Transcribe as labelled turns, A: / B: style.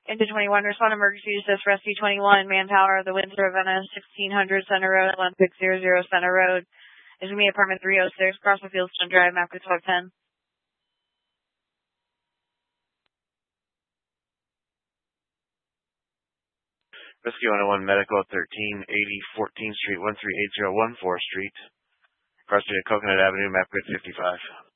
A: Into 21, respond emergency assist rescue 21, manpower, the Winds Ravenna, 1600 Center Road, 1600 Center Road. Is going to be apartment 306, across the Fieldstone Drive, Mapco 1210.
B: Rescue 101 Medical at 1380 14th Street, 1380 14th Street, across Coconut Avenue, Mapco 55.